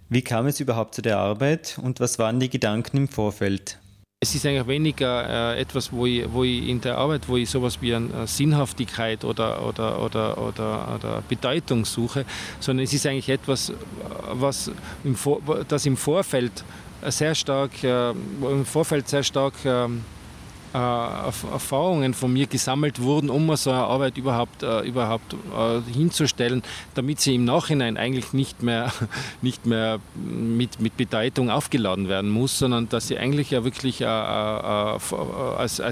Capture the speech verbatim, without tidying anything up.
Wie kam es überhaupt zu der Arbeit und was waren die Gedanken im Vorfeld? Es ist eigentlich weniger äh, etwas, wo ich, wo ich in der Arbeit, wo ich sowas wie eine Sinnhaftigkeit oder, oder, oder, oder, oder Bedeutung suche, sondern es ist eigentlich etwas, was im Vor- das im Vorfeld sehr stark, äh, wo im Vorfeld sehr stark äh, Erfahrungen von mir gesammelt wurden, um mir so eine Arbeit überhaupt, äh, überhaupt äh, hinzustellen, damit sie im Nachhinein eigentlich nicht mehr, nicht mehr mit, mit Bedeutung aufgeladen werden muss, sondern dass sie eigentlich ja wirklich äh, äh, als, als